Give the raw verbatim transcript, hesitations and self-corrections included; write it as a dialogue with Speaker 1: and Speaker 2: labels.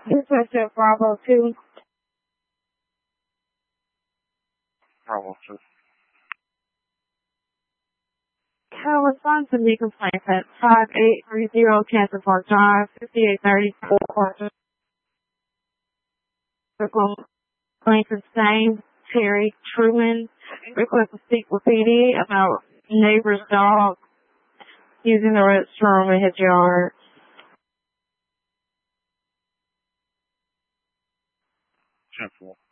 Speaker 1: This is at Bravo two.
Speaker 2: Bravo two.
Speaker 1: Can respond to me complaints at five eight three zero Cancer Park Drive, fifty-eight thirty-four. Complaint sustained. Terry Truman request to speak with P D about neighbor's dog using the restroom in his yard.
Speaker 2: ten four.